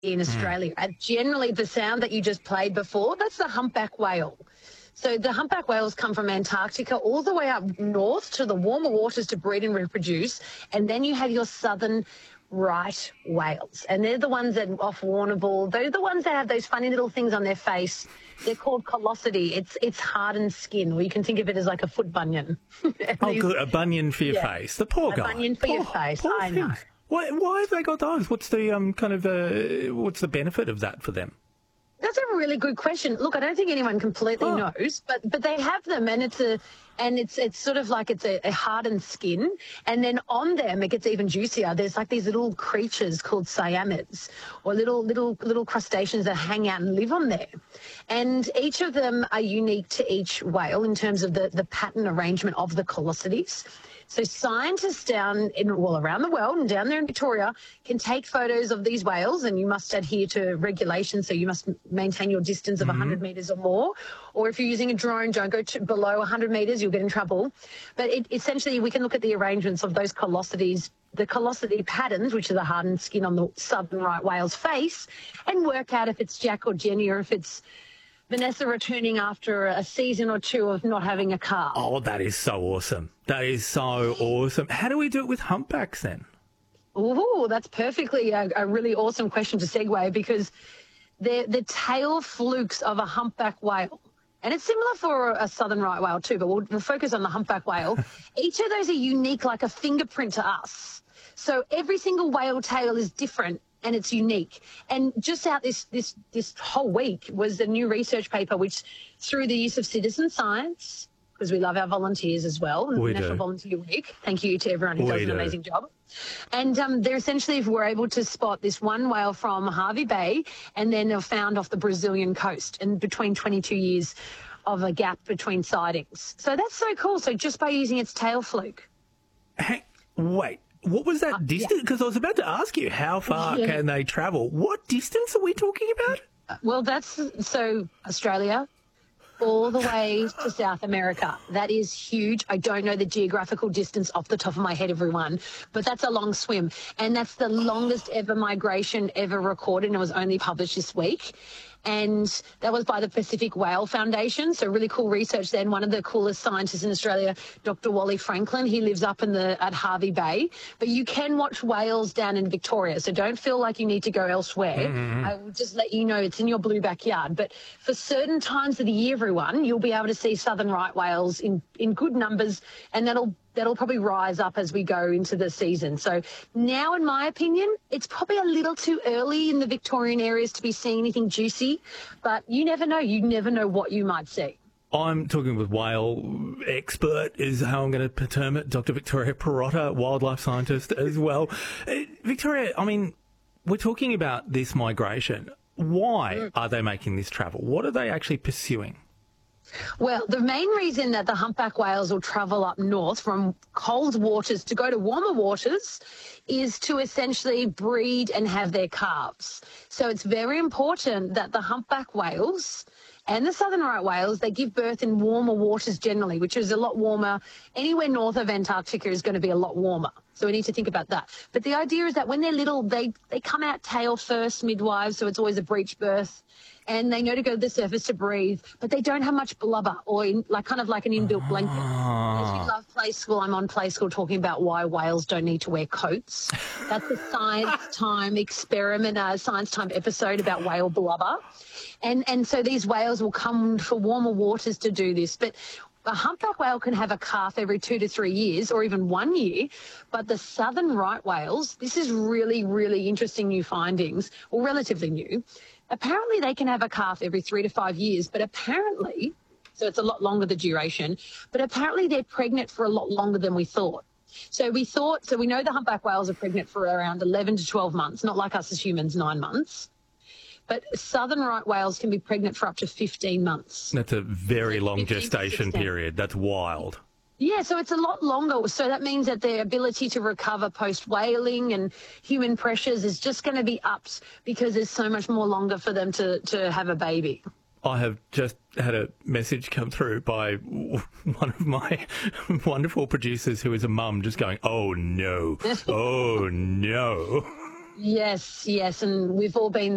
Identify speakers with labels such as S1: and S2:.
S1: in Australia. And generally, the sound that you just played before, that's the humpback whale. So the humpback whales come from Antarctica all the way up north to the warmer waters to breed and reproduce. And then you have your southern right whales. And they're the ones that off Warrnambool. They're the ones that have those funny little things on their face. They're called callosity. It's hardened skin, or you can think of it as like a foot bunion.
S2: Oh, good. A bunion for your face. The poor guy.
S1: A bunion for your face. I know.
S2: Why have they got those? What's the what's the benefit of that for them?
S1: That's a really good question. Look, I don't think anyone completely knows, but they have them, and it's sort of like it's a hardened skin, and then on them it gets even juicier. There's like these little creatures called cyamids, or little crustaceans that hang out and live on there, and each of them are unique to each whale in terms of the pattern arrangement of the callosities. So scientists around the world and down there in Victoria can take photos of these whales, and you must adhere to regulations. So you must maintain your distance of 100 metres or more. Or if you're using a drone, don't go below 100 metres, you'll get in trouble. But essentially, we can look at the arrangements of those callosities, the callosity patterns, which are the hardened skin on the southern right whale's face, and work out if it's Jack or Jenny, or if it's Vanessa returning after a season or two of not having a calf.
S2: Oh, that is so awesome. That is so awesome. How do we do it with humpbacks then?
S1: Oh, that's perfectly a really awesome question to segue, because they're the tail flukes of a humpback whale. And it's similar for a southern right whale too, but we'll focus on the humpback whale. Each of those are unique like a fingerprint to us. So every single whale tail is different, and it's unique. And just out this whole week was a new research paper, which through the use of citizen science, because we love our volunteers as well, National Volunteer Week. Thank you to everyone who does an amazing job. And they're essentially were able to spot this one whale from Hervey Bay, and then they're found off the Brazilian coast, and between 22 years of a gap between sightings. So that's so cool. So just by using its tail fluke.
S2: Hey, wait. What was that distance? Because I was about to ask you, how far can they travel? What distance are we talking about?
S1: Well, that's so Australia all the way to South America. That is huge. I don't know the geographical distance off the top of my head, everyone, but that's a long swim. And that's the longest ever migration ever recorded, and it was only published this week. And that was by the Pacific Whale Foundation. So really cool research there. And one of the coolest scientists in Australia, Dr. Wally Franklin, he lives up at Hervey Bay. But you can watch whales down in Victoria, so don't feel like you need to go elsewhere. I will just let you know it's in your blue backyard. But for certain times of the year, everyone, you'll be able to see southern right whales in good numbers, and that'll probably rise up as we go into the season. So now, in my opinion, it's probably a little too early in the Victorian areas to be seeing anything juicy, but you never know. You never know what you might see.
S2: I'm talking with whale expert, is how I'm going to term it, Dr. Victoria Perotta, wildlife scientist as well. Victoria, I mean, we're talking about this migration. Why are they making this travel? What are they actually pursuing?
S1: Well, the main reason that the humpback whales will travel up north from cold waters to go to warmer waters is to essentially breed and have their calves. So it's very important that the humpback whales and the southern right whales, they give birth in warmer waters generally, which is a lot warmer. Anywhere north of Antarctica is going to be a lot warmer. So we need to think about that. But the idea is that when they're little, they come out tail first, midwives, so it's always a breech birth. And they know to go to the surface to breathe, but they don't have much blubber or kind of like an inbuilt blanket. As we love Play School, I'm on Play School talking about why whales don't need to wear coats. That's a science time experiment, science time episode about whale blubber. And so these whales will come for warmer waters to do this. But a humpback whale can have a calf every 2 to 3 years or even 1 year. But the southern right whales, this is really, really interesting new findings, or relatively new. Apparently they can have a calf every 3 to 5 years, but apparently, so it's a lot longer the duration, but apparently they're pregnant for a lot longer than we thought. So we know the humpback whales are pregnant for around 11 to 12 months, not like us as humans, 9 months. But southern right whales can be pregnant for up to 15 months.
S2: That's a very long gestation period. That's wild.
S1: Yeah, so it's a lot longer. So that means that their ability to recover post-whaling and human pressures is just going to be upped because there's so much more longer for them to have a baby.
S2: I have just had a message come through by one of my wonderful producers who is a mum just going, oh, no, oh, no.
S1: Yes, and we've all been